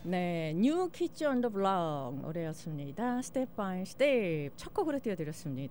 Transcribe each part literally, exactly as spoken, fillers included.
네, 뉴 키즈 온 더 블록 노래였습니다. 스텝 바이 스텝 첫 곡으로 띄워드렸습니다.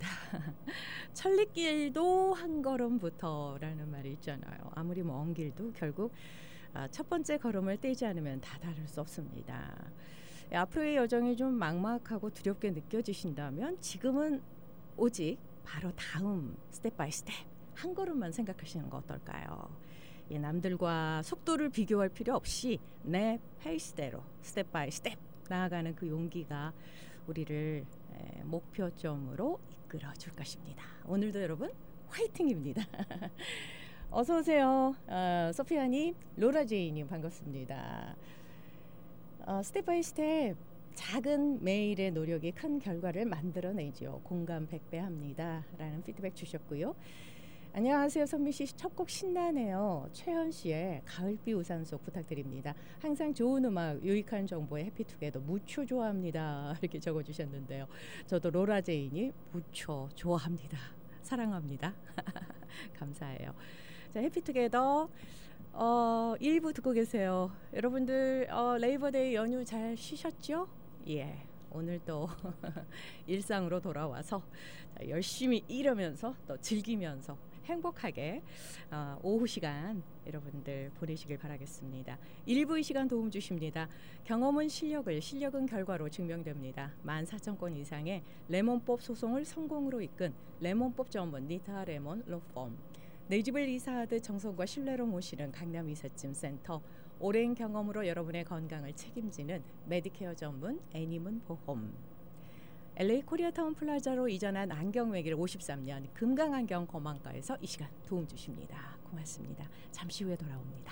천리길도 한 걸음부터라는 말이 있잖아요. 아무리 먼 길도 결국 첫 번째 걸음을 떼지 않으면 다다를 수 없습니다. 앞으로의 여정이 좀 막막하고 두렵게 느껴지신다면 지금은 오직 바로 다음 스텝 바이 스텝 한 걸음만 생각하시는 거 어떨까요? 예, 남들과 속도를 비교할 필요 없이 내 페이스대로 스텝 바이 스텝 나아가는 그 용기가 우리를 에, 목표점으로 이끌어 줄 것입니다. 오늘도 여러분 화이팅입니다. 어서 오세요. 어, 소피아님, 로라제이님 반갑습니다. 어, 스텝 바이 스텝 작은 매일의 노력이 큰 결과를 만들어내죠. 공감 백 배 합니다. 라는 피드백 주셨고요. 안녕하세요. 선미씨 첫 곡 신나네요. 최현씨의 가을비 우산속 부탁드립니다. 항상 좋은 음악 유익한 정보에 해피투게더 무초 좋아합니다. 이렇게 적어주셨는데요. 저도 로라제이니 무초 좋아합니다. 사랑합니다. 감사해요. 자, 해피투게더 어, 일 부 듣고 계세요. 여러분들 어, 레이버데이 연휴 잘 쉬셨죠? 예. 오늘 또 일상으로 돌아와서 열심히 일하면서 또 즐기면서 행복하게 어, 오후 시간 여러분들 보내시길 바라겠습니다. 일부 이 시간 도움 주십니다. 경험은 실력을, 실력은 결과로 증명됩니다. 만 사천 건 이상의 레몬법 소송을 성공으로 이끈 레몬법 전문 니타 레몬 로펌, 내 집을 이사하듯 정성과 신뢰로 모시는 강남 이삿짐 센터, 오랜 경험으로 여러분의 건강을 책임지는 메디케어 전문 애니문 보험, 엘에이 코리아타운 플라자로 이전한 안경매길 오십삼 년 금강안경 거망과에서 이 시간 도움 주십니다. 고맙습니다. 잠시 후에 돌아옵니다.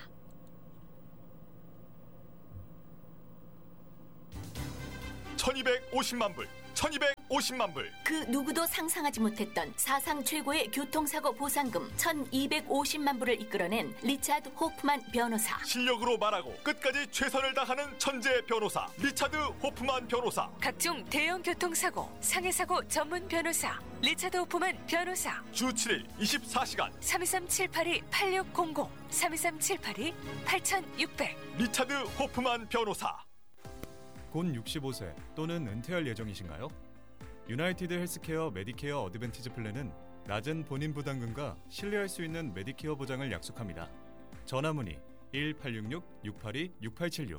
천이백오십만 불, 천이백오십만 불. 그 누구도 상상하지 못했던 사상 최고의 교통사고 보상금 천이백오십만 불을 이끌어낸 리차드 호프만 변호사. 실력으로 말하고 끝까지 최선을 다하는 천재 변호사 리차드 호프만 변호사. 각종 대형 교통사고, 상해사고 전문 변호사 리차드 호프만 변호사. 주 칠 일 이십사 시간 삼이삼 칠팔이 팔육공공 삼이삼 칠팔이 팔육공공. 리차드 호프만 변호사. 곧 육십오 세 또는 은퇴할 예정이신가요? 유나이티드 헬스케어 메디케어 어드밴티지 플랜은 낮은 본인 부담금과 신뢰할 수 있는 메디케어 보장을 약속합니다. 전화 문의 일 팔육육 육팔이 육팔칠육.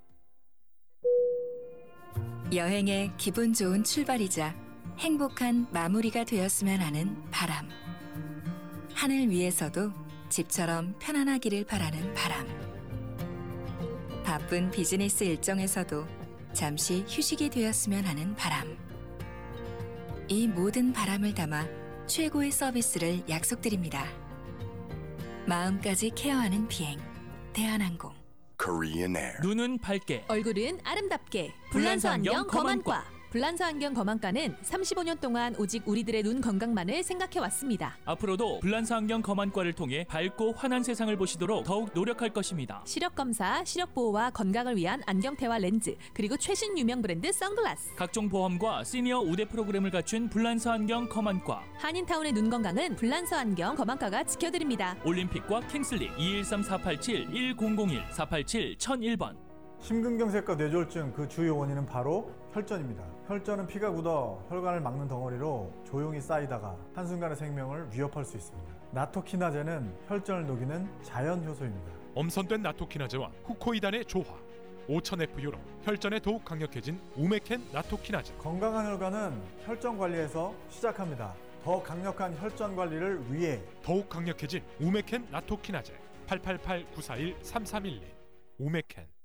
여행의 기분 좋은 출발이자 행복한 마무리가 되었으면 하는 바람. 하늘 위에서도 집처럼 편안하기를 바라는 바람. 바쁜 비즈니스 일정에서도 잠시 휴식이 되었으면 하는 바람. 이 모든 바람을 담아 최고의 서비스를 약속드립니다. 마음까지 케어하는 비행, 대한항공. Korean Air. 눈은 밝게, 얼굴은 아름답게. 불란서 안경 거만과. 불란서 안경 거만과는 삼십오 년 동안 오직 우리들의 눈 건강만을 생각해 왔습니다. 앞으로도 불란서 안경 거만과를 통해 밝고 환한 세상을 보시도록 더욱 노력할 것입니다. 시력 검사, 시력 보호와 건강을 위한 안경테와 렌즈, 그리고 최신 유명 브랜드 선글라스, 각종 보험과 시니어 우대 프로그램을 갖춘 불란서 안경 거만과. 한인타운의 눈 건강은 불란서 안경 거만과가 지켜드립니다. 올림픽과 킹슬리 이일삼 사팔칠 일공공일 사팔칠 천일 번. 심근경색과 뇌졸중 그 주요 원인은 바로 혈전입니다. 혈전은 피가 굳어 혈관을 막는 덩어리로 조용히 쌓이다가 한순간의 생명을 위협할 수 있습니다. 나토키나제는 혈전을 녹이는 자연 효소입니다. 엄선된 나토키나제와 후코이단의 조화, 오천 에프유로 혈전에 더욱 강력해진 우메켄 나토키나제. 건강한 혈관은 혈전 관리에서 시작합니다. 더 강력한 혈전 관리를 위해 더욱 강력해진 우메켄 나토키나제. 팔팔팔 구사일 삼삼일이. 우메켄.